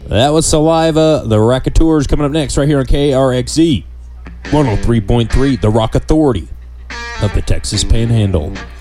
That was Saliva. The Rackatours coming up next right here on KRXZ 103.3, the Rock Authority of the Texas Panhandle.